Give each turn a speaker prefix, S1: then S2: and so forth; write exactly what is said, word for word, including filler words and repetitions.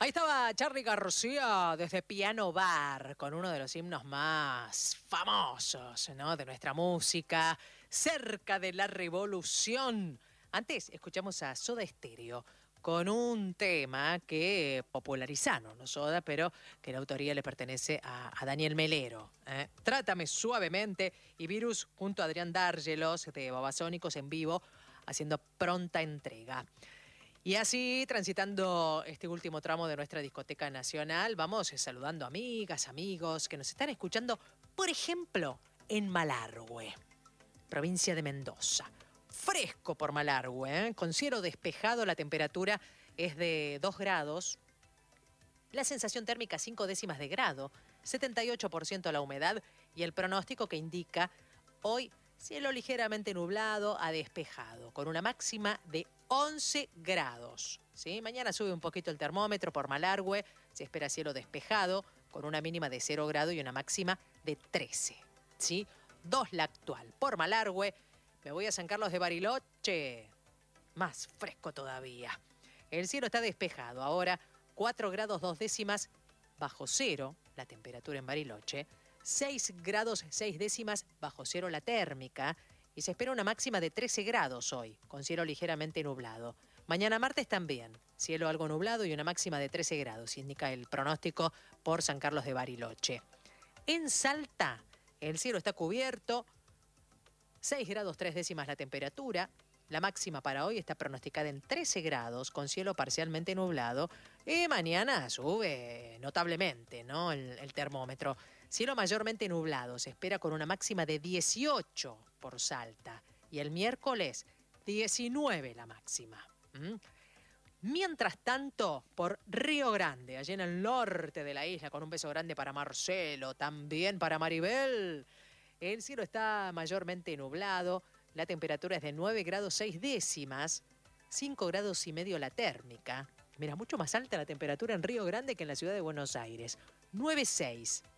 S1: Ahí estaba Charly García desde Piano Bar, con uno de los himnos más famosos, ¿no?, de nuestra música, Cerca de la Revolución. Antes escuchamos a Soda Stereo con un tema que popularizaron, no Soda, pero que la autoría le pertenece a, a Daniel Melero. ¿eh? Trátame Suavemente, y Virus junto a Adrián Dárgelos de Babasónicos en vivo, haciendo pronta entrega. Y así, transitando este último tramo de nuestra discoteca nacional, vamos saludando amigas, amigos que nos están escuchando, por ejemplo, en Malargüe, provincia de Mendoza. Fresco por Malargüe, ¿eh? Con cielo despejado, la temperatura es de dos grados, la sensación térmica cinco décimas de grado, setenta y ocho por ciento la humedad y el pronóstico que indica hoy cielo ligeramente nublado a despejado, con una máxima de once grados. ¿sí? Mañana sube un poquito el termómetro por Malargüe, se espera cielo despejado, con una mínima de cero grado y una máxima de trece. ¿sí? dos la actual. Por Malargüe, me voy a San Carlos de Bariloche, más fresco todavía. El cielo está despejado, ahora cuatro grados dos décimas bajo cero, la temperatura en Bariloche, seis grados seis décimas bajo cero la térmica, y se espera una máxima de trece grados hoy, con cielo ligeramente nublado. Mañana martes también, cielo algo nublado y una máxima de trece grados, indica el pronóstico por San Carlos de Bariloche. En Salta, el cielo está cubierto, seis grados tres décimas la temperatura, la máxima para hoy está pronosticada en trece grados, con cielo parcialmente nublado, y mañana sube notablemente, ¿no?, el, el termómetro. Cielo mayormente nublado, se espera con una máxima de dieciocho por Salta, y el miércoles diecinueve la máxima. ¿Mm? Mientras tanto, por Río Grande, allá en el norte de la isla, con un beso grande para Marcelo, también para Maribel, el cielo está mayormente nublado, la temperatura es de nueve grados seis décimas, cinco grados y medio la térmica. Mira, mucho más alta la temperatura en Río Grande que en la ciudad de Buenos Aires, nueve seis.